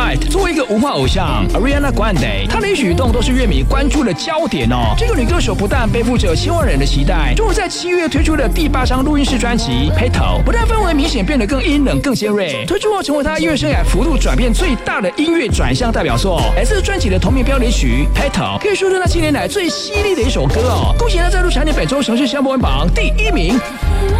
Night 作为一个无话偶像 Ariana Grande， 她的一举一动都是乐迷关注的焦点哦。这个女歌手不但背负着千万人的期待，终于在7月推出的第8张录音室专辑 Petal， 不但氛围明显变得更阴冷、更尖锐，推出后成为她音乐生涯幅度转变最大的音乐转向代表作。来自专辑的同名标题曲 Petal， 可以说是她7年来最犀利的一首歌哦。恭喜她再度蝉联本周城市香播榜第1名。